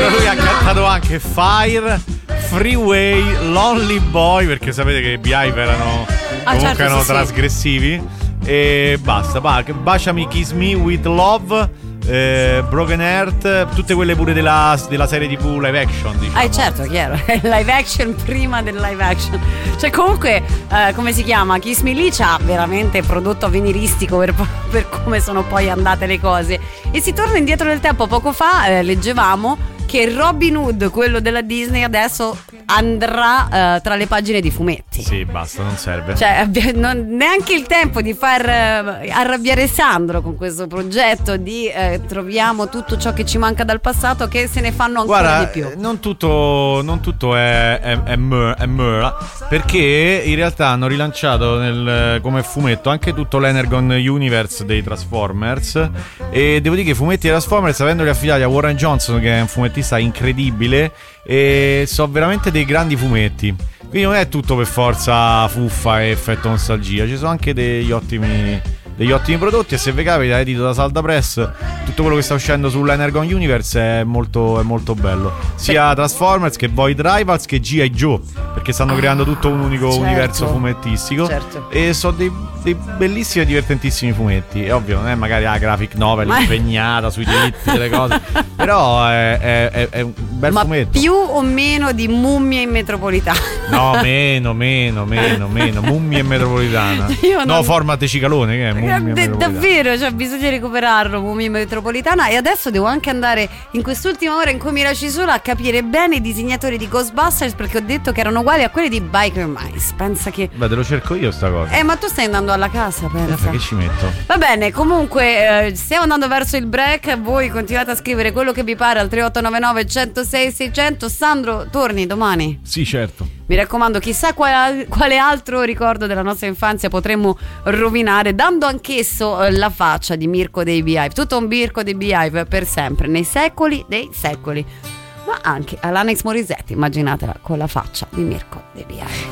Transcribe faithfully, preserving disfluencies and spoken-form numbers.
Però lui ha cantato anche Fire, Freeway, Lonely Boy, perché sapete che i Beehive erano ah, comunque certo, erano sì, trasgressivi. Sì. E basta, Baciami, Kiss Me With Love, eh, Broken Heart, tutte quelle pure della, della serie tivù live action, diciamo. Ah, certo, chiaro. Live action prima del live action. Cioè comunque eh, come si chiama? Kiss Me Lee c'ha veramente prodotto avveniristico per, per come sono poi andate le cose. E si torna indietro nel tempo. Poco fa eh, leggevamo che Robin Hood, quello della Disney, adesso andrà uh, tra le pagine di fumetti. Sì, basta, non serve. Cioè, non, neanche il tempo di far uh, arrabbiare Sandro con questo progetto di uh, troviamo tutto ciò che ci manca dal passato, che se ne fanno ancora Guarda, di più. Non tutto, non tutto è, è, è, mur, è mur, perché in realtà hanno rilanciato nel, come fumetto anche tutto l'Energon Universe dei Transformers. E devo dire che i fumetti dei Transformers, avendoli affidati a Warren Johnson, che è un fumettista incredibile, e so veramente dei grandi fumetti. Quindi non è tutto per forza fuffa e effetto nostalgia, ci sono anche degli ottimi degli ottimi prodotti. E se vi capita, edito da Salda Press, tutto quello che sta uscendo sull'Energon Universe è molto, è molto bello, sia Transformers che Void Rivals che G I. Joe, perché stanno creando tutto un unico certo, universo fumettistico, certo. E sono dei, dei bellissimi e divertentissimi fumetti. È ovvio, non è magari la graphic novel Ma... impegnata sui diritti delle cose, però è, è, è, è un bel Ma fumetto. Più o meno di Mummia in metropolitana? No, meno, meno, meno, meno. Mummia in metropolitana. Io no, non... format Cicalone, che è Mummia in D- metropolitana. Davvero, cioè bisogna recuperarlo, Mummia in metropolitana. E adesso devo anche andare in quest'ultima ora in cui mi lasci sola a capire bene i disegnatori di Ghostbusters, perché ho detto che erano uguali a quelli di Biker Mice. Pensa che... Beh, te lo cerco io sta cosa. Eh, ma tu stai andando alla casa, pensa. Che ci metto? Va bene, comunque eh, stiamo andando verso il break. Voi continuate a scrivere quello che vi pare al tre otto nove nove, uno zero sei, sei zero zero. Sandro, torni domani? Sì, certo. Mi raccomando, chissà quale, quale altro ricordo della nostra infanzia potremmo rovinare, dando anch'esso eh, la faccia di Mirko dei Beehive. Tutto un Mirko dei Beehive per sempre, nei secoli dei secoli. Ma anche all'Anex Morissetti, immaginatela con la faccia di Mirko dei Beehive.